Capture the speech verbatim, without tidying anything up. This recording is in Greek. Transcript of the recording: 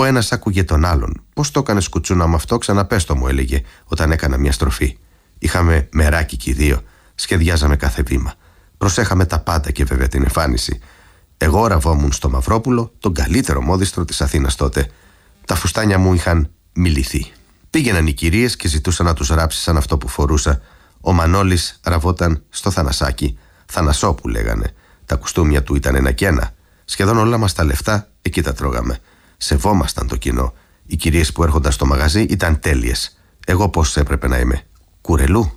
ένας άκουγε τον άλλον. «Πώς το έκανες κουτσούνα με αυτό, ξαναπες το», μου έλεγε όταν έκανα μια στροφή. Είχαμε μεράκι κι οι δύο. Σχεδιάζαμε κάθε βήμα. Προσέχαμε τα πάντα και βέβαια την εμφάνιση. Εγώ ραβόμουν στο Μαυρόπουλο, τον καλύτερο μόδιστρο της Αθήνας τότε. Τα φουστάνια μου είχαν μιληθεί. Πήγαιναν οι κυρίες και ζητούσαν να τους ράψει αυτό που φορούσα. Ο Μανώλης ραβόταν στο Θανασάκι. Θανασό που λέγανε. Τα κουστούμια του ήταν ένα και ένα. Σχεδόν όλα μας τα λεφτά εκεί τα τρώγαμε. Σεβόμασταν το κοινό. Οι κυρίες που έρχονταν στο μαγαζί ήταν τέλειες. Εγώ πώς έπρεπε να είμαι? Κουρελού?